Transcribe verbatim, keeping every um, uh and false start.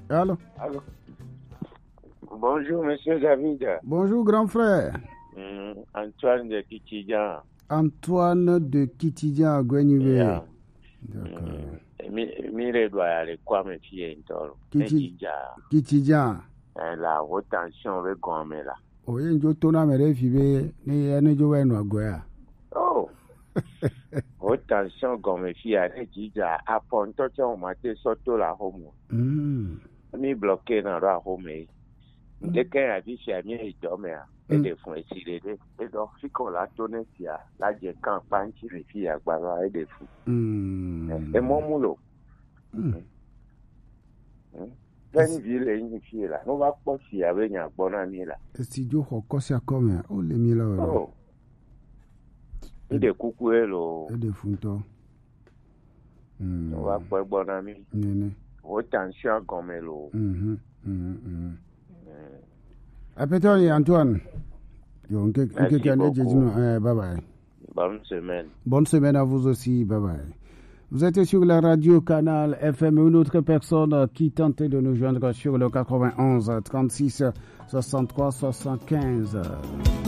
Allô? Allô? Bonjour, monsieur David. Bonjour, grand frère. Mm, Antoine de Kitidian. Antoine de Kitidian à Gwenyube. Yeah. D'accord. Mm, Mire doit aller quoi, mes filles, Kitidian. La retention avec gomme là. Oui, je tourne à mes filles, ni à ne jouer à Goya. Oh! Retention gomme fille, à Nedija, à Ponto, on m'a dit surtout la home. Mi bloqué dans la home. Dès qu'elle a dit, c'est bien, il dormait. Et des fonds, et s'il est et donc, si qu'on l'a tourné, il y a la campagne qui les filles à Guava et des fous. Et mon moulot. Une ville et une fille là. On va pas s'y avec un bon ami là. Et si Dieu recosse à comme oh les mille là. Oh. Et des coucou et le. Et des funtos. On va pas bon ami. Néné. Retention comme le. Hum hum hum. Appelle-toi Antoine. Yo, quelqu'un de Jésus. Bye bye. Bonne semaine. Bonne semaine à vous aussi. Bye bye. Vous êtes sur la radio Canal F M. Une autre personne qui tentait de nous joindre sur le quatre-vingt-onze trente-six soixante-trois soixante-quinze.